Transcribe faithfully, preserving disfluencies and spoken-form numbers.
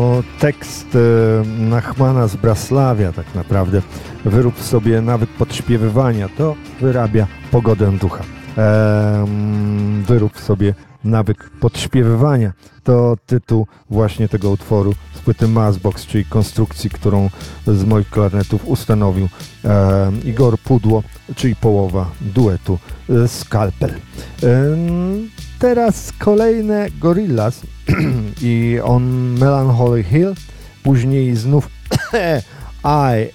tekst Nachmana z Brasławia tak naprawdę. Wyrób sobie nawyk podśpiewywania, to wyrabia pogodę ducha. Ehm, wyrób sobie nawyk podśpiewywania. To tytuł właśnie tego utworu z płyty Massbox, czyli konstrukcji, którą z moich klarnetów ustanowił e, Igor Pudło, czyli połowa duetu e, Skalpel. E, teraz kolejne Gorillaz i On Melancholy Hill, później znów I